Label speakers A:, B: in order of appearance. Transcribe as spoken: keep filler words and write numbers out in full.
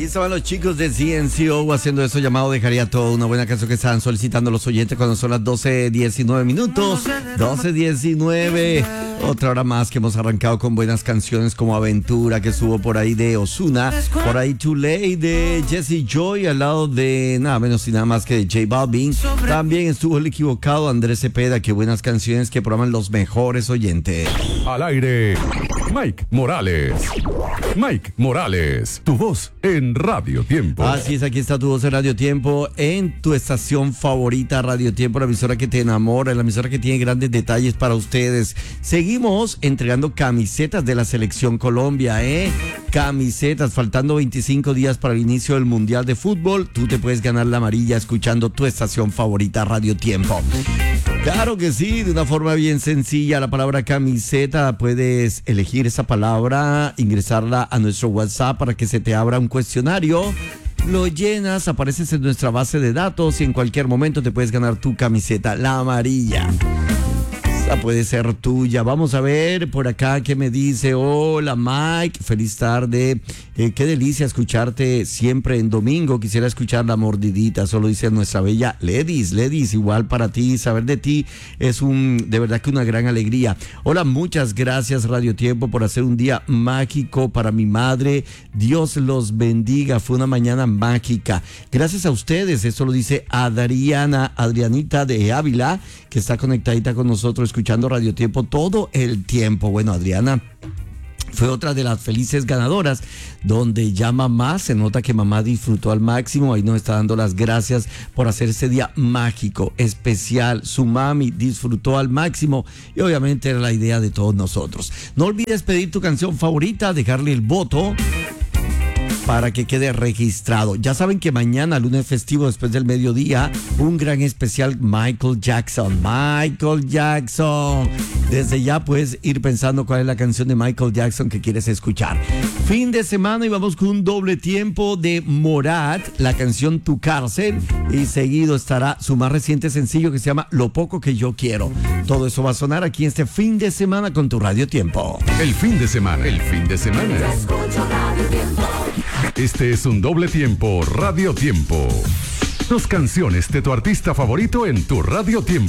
A: estaban los chicos de C N C O haciendo eso llamado Dejaría Todo, una buena canción que estaban solicitando los oyentes cuando son las doce diecinueve minutos. doce diecinueve. Otra hora más que hemos arrancado con buenas canciones como Aventura, que estuvo por ahí de Ozuna, por ahí Too Late de Jesse Joy, al lado de nada menos y nada más que de J Balvin. También estuvo el equivocado Andrés Cepeda, que buenas canciones que programan los mejores oyentes.
B: Al aire, Mike Morales. Mike Morales, tu voz en Radio Tiempo.
A: Así es, aquí está tu voz en Radio Tiempo, en tu estación favorita, Radio Tiempo, la emisora que te enamora, la emisora que tiene grandes detalles para ustedes. Seguimos entregando camisetas de la Selección Colombia, ¿eh? Camisetas, faltando veinticinco días para el inicio del Mundial de Fútbol. Tú te puedes ganar la amarilla escuchando tu estación favorita, Radio Tiempo. Claro que sí, de una forma bien sencilla, la palabra camiseta, puedes elegir esa palabra, ingresarla a nuestro WhatsApp para que se te abra un cuestionario, lo llenas, apareces en nuestra base de datos y en cualquier momento te puedes ganar tu camiseta, la amarilla. Esa puede ser tuya. Vamos a ver por acá qué me dice. Hola Mike, feliz tarde. Eh, qué delicia escucharte siempre en domingo. Quisiera escuchar la mordidita, solo dice nuestra bella Ledis. Ledis, igual para ti, saber de ti es un, de verdad que una gran alegría. Hola, muchas gracias Radio Tiempo por hacer un día mágico para mi madre. Dios los bendiga, fue una mañana mágica. Gracias a ustedes, eso lo dice Adriana, Adrianita de Ávila, que está conectadita con nosotros, escuchando Radio Tiempo todo el tiempo. Bueno, Adriana fue otra de las felices ganadoras, donde ya mamá, se nota que mamá disfrutó al máximo, ahí nos está dando las gracias por hacer ese día mágico, especial, su mami disfrutó al máximo y obviamente era la idea de todos nosotros. No olvides pedir tu canción favorita, dejarle el voto para que quede registrado. Ya saben que mañana, lunes festivo, después del mediodía, un gran especial Michael Jackson. Michael Jackson. Desde ya puedes ir pensando cuál es la canción de Michael Jackson que quieres escuchar. Fin de semana y vamos con un doble tiempo de Morat, la canción Tu Cárcel, y seguido estará su más reciente sencillo que se llama Lo Poco Que Yo Quiero. Todo eso va a sonar aquí este fin de semana con tu Radio Tiempo.
B: El fin de semana, el fin de semana.
C: Escucho Radio Tiempo.
B: Este es un doble tiempo Radio Tiempo. Dos canciones de tu artista favorito en tu Radio Tiempo.